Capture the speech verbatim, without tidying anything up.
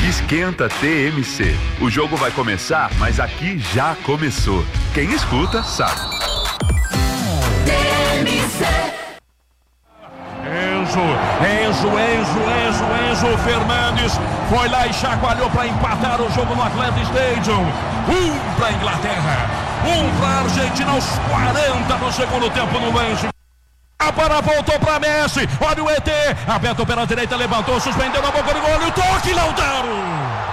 Esquenta T M C. O jogo vai começar, mas aqui já começou. Quem escuta sabe. T M C. Enzo, Enzo, Enzo, Enzo, Enzo Fernandes foi lá e chacoalhou para empatar o jogo no Atlanta Stadium. Um para Inglaterra, um para Argentina aos quarenta do segundo tempo no lance. A bola voltou para Messi, olha o E T, aberto pela direita, levantou, suspendeu na boca do gol, o toque, Lautaro!